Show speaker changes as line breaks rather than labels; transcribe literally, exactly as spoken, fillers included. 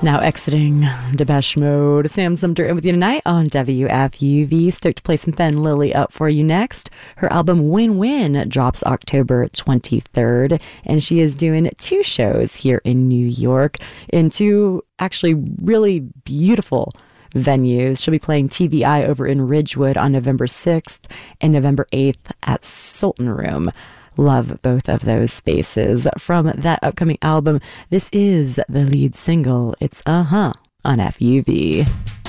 Now exiting Depeche Mode, Sam Sumter in with you tonight on W F U V. Stoked to play some Fen Lily up for you next. Her album Win Win drops October twenty-third, and she is doing two shows here in New York in two actually really beautiful venues. She'll be playing T V I over in Ridgewood on November sixth and November eighth at Sultan Room. Love both of those spaces. From that upcoming album, this is the lead single. It's Uh-Huh on F U V.